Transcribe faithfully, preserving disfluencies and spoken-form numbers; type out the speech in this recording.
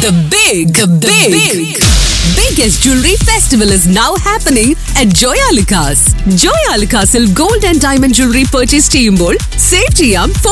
The big, the big, big, biggest jewelry festival is now happening at Joyalukas. Joyalukasil gold and diamond jewelry purchase ചെയ്യുമ്പോൾ save ചെയ്യാം